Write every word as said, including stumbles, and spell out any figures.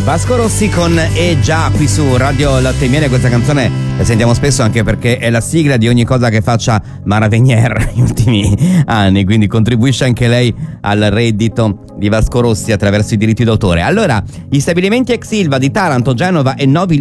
Vasco Rossi con E già qui su Radio Latte e Miele. Questa canzone la sentiamo spesso anche perché è la sigla di ogni cosa che faccia Mara Venier negli ultimi anni, quindi contribuisce anche lei al reddito di Vasco Rossi attraverso i diritti d'autore. Allora, gli stabilimenti ex Ilva di Taranto, Genova e Novi